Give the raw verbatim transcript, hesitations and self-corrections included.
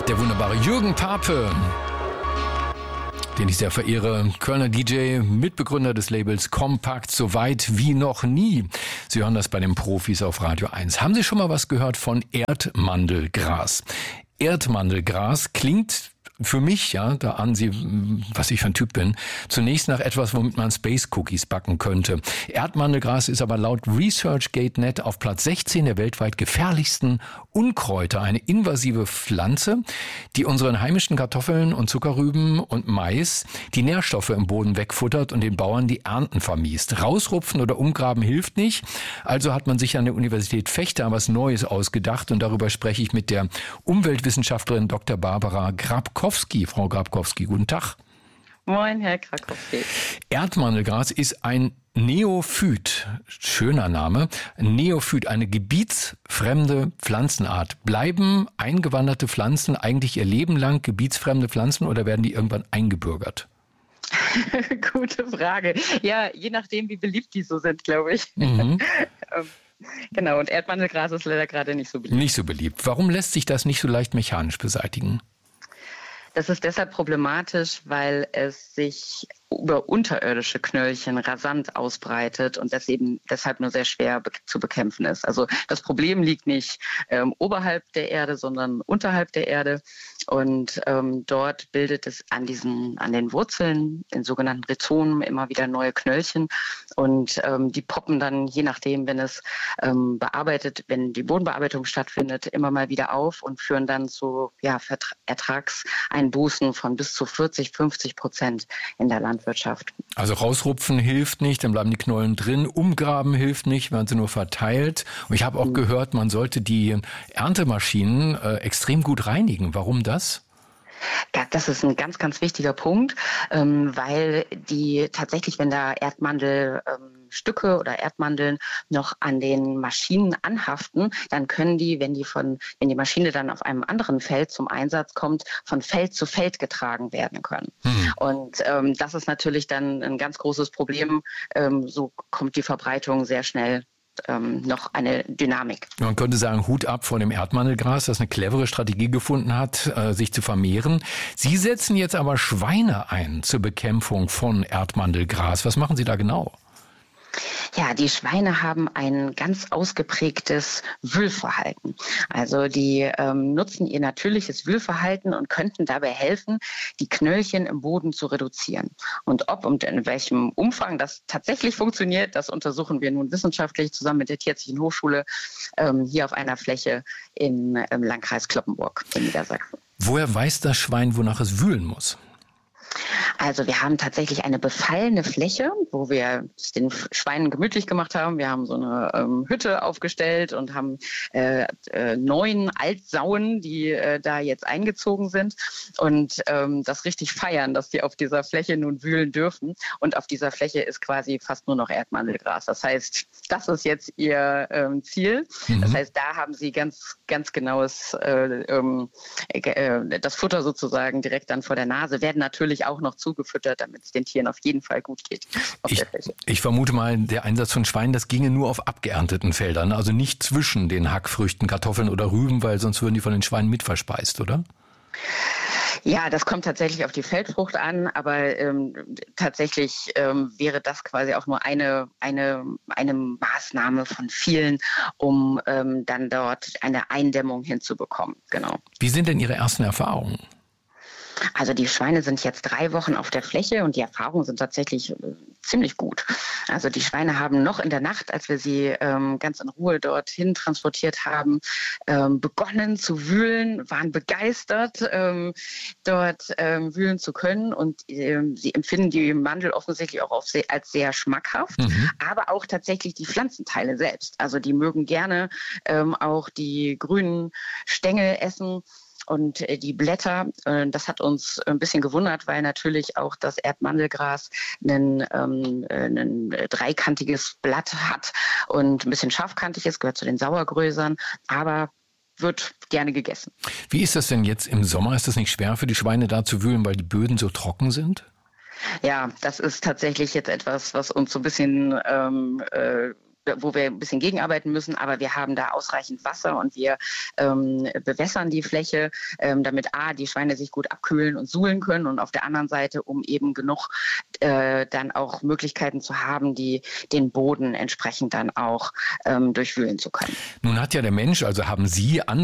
Der wunderbare Jürgen Pape, den ich sehr verehre, Kölner D J, Mitbegründer des Labels Kompakt, so weit wie noch nie. Sie hören das bei den Profis auf Radio eins. Haben Sie schon mal was gehört von Erdmandelgras? Erdmandelgras klingt für mich, ja, da ahnen Sie, was ich für ein Typ bin, zunächst nach etwas, womit man Space Cookies backen könnte. Erdmandelgras ist aber laut ResearchGate Punkt net auf Platz sechzehn der weltweit gefährlichsten Unkräuter. Eine invasive Pflanze, die unseren heimischen Kartoffeln und Zuckerrüben und Mais die Nährstoffe im Boden wegfuttert und den Bauern die Ernten vermiest. Rausrupfen oder umgraben hilft nicht. Also hat man sich an der Universität Vechta was Neues ausgedacht und darüber spreche ich mit der Umweltwissenschaftlerin Doktor Barbara Grabkowski. Frau Grabkowski, guten Tag. Moin, Herr Krakowski. Erdmandelgras ist ein Neophyt, schöner Name, Neophyt, eine gebietsfremde Pflanzenart. Bleiben eingewanderte Pflanzen eigentlich ihr Leben lang gebietsfremde Pflanzen oder werden die irgendwann eingebürgert? Gute Frage. Ja, je nachdem, wie beliebt die so sind, glaube ich. Mhm. Genau, und Erdmandelgras ist leider gerade nicht so beliebt. Nicht so beliebt. Warum lässt sich das nicht so leicht mechanisch beseitigen? Das ist deshalb problematisch, weil es sich über unterirdische Knöllchen rasant ausbreitet und das eben deshalb nur sehr schwer be- zu bekämpfen ist. Also das Problem liegt nicht ähm, oberhalb der Erde, sondern unterhalb der Erde. Und ähm, dort bildet es an diesen, an den Wurzeln, in sogenannten Rhizomen, immer wieder neue Knöllchen. Und ähm, die poppen dann, je nachdem, wenn es ähm, bearbeitet, wenn die Bodenbearbeitung stattfindet, immer mal wieder auf und führen dann zu ja, Vertra- Ertragseinbußen von bis zu vierzig, fünfzig Prozent in der Landwirtschaft. Also rausrupfen hilft nicht, dann bleiben die Knollen drin. Umgraben hilft nicht, werden sie nur verteilt. Und ich habe auch mhm. gehört, man sollte die Erntemaschinen äh, extrem gut reinigen. Warum das? Ja, das ist ein ganz, ganz wichtiger Punkt, ähm, weil die tatsächlich, wenn da Erdmandelstücke ähm, oder Erdmandeln noch an den Maschinen anhaften, dann können die, wenn die von, wenn die Maschine dann auf einem anderen Feld zum Einsatz kommt, von Feld zu Feld getragen werden können. Hm. Und ähm, das ist natürlich dann ein ganz großes Problem. Ähm, so kommt die Verbreitung sehr schnell. Ähm, noch eine Dynamik. Man könnte sagen, Hut ab vor dem Erdmandelgras, das eine clevere Strategie gefunden hat, äh, sich zu vermehren. Sie setzen jetzt aber Schweine ein zur Bekämpfung von Erdmandelgras. Was machen Sie da genau? Ja, die Schweine haben ein ganz ausgeprägtes Wühlverhalten. Also die ähm, nutzen ihr natürliches Wühlverhalten und könnten dabei helfen, die Knöllchen im Boden zu reduzieren. Und ob und in welchem Umfang das tatsächlich funktioniert, das untersuchen wir nun wissenschaftlich zusammen mit der Tierärztlichen Hochschule ähm, hier auf einer Fläche in, im Landkreis Cloppenburg in Niedersachsen. Woher weiß das Schwein, wonach es wühlen muss? Also wir haben tatsächlich eine befallene Fläche, wo wir es den Schweinen gemütlich gemacht haben. Wir haben so eine ähm, Hütte aufgestellt und haben äh, äh, neun Altsauen, die äh, da jetzt eingezogen sind und ähm, das richtig feiern, dass die auf dieser Fläche nun wühlen dürfen. Und auf dieser Fläche ist quasi fast nur noch Erdmandelgras. Das heißt, das ist jetzt ihr ähm, Ziel. Mhm. Das heißt, da haben sie ganz, ganz genaues äh, äh, das Futter sozusagen direkt dann vor der Nase, werden natürlich auch noch zugefüttert, damit es den Tieren auf jeden Fall gut geht auf ich, der Fläche. Ich vermute mal, der Einsatz von Schweinen, das ginge nur auf abgeernteten Feldern, also nicht zwischen den Hackfrüchten, Kartoffeln oder Rüben, weil sonst würden die von den Schweinen mitverspeist, oder? Ja, das kommt tatsächlich auf die Feldfrucht an, aber ähm, tatsächlich ähm, wäre das quasi auch nur eine, eine, eine Maßnahme von vielen, um ähm, dann dort eine Eindämmung hinzubekommen. Genau. Wie sind denn Ihre ersten Erfahrungen? Also die Schweine sind jetzt drei Wochen auf der Fläche und die Erfahrungen sind tatsächlich äh, ziemlich gut. Also die Schweine haben noch in der Nacht, als wir sie ähm, ganz in Ruhe dorthin transportiert haben, ähm, begonnen zu wühlen, waren begeistert, ähm, dort ähm, wühlen zu können und ähm, sie empfinden die Mandel offensichtlich auch auf sehr, als sehr schmackhaft, mhm. aber auch tatsächlich die Pflanzenteile selbst. Also die mögen gerne ähm, auch die grünen Stängel essen. Und die Blätter, das hat uns ein bisschen gewundert, weil natürlich auch das Erdmandelgras ein, ähm, ein dreikantiges Blatt hat und ein bisschen scharfkantig ist, gehört zu den Sauergrösern, aber wird gerne gegessen. Wie ist das denn jetzt im Sommer? Ist das nicht schwer für die Schweine da zu wühlen, weil die Böden so trocken sind? Ja, das ist tatsächlich jetzt etwas, was uns so ein bisschen ähm, äh, wo wir ein bisschen gegenarbeiten müssen, aber wir haben da ausreichend Wasser und wir ähm, bewässern die Fläche, ähm, damit A, die Schweine sich gut abkühlen und suhlen können und auf der anderen Seite, um eben genug äh, dann auch Möglichkeiten zu haben, die den Boden entsprechend dann auch ähm, durchwühlen zu können. Nun hat ja der Mensch, also haben Sie, an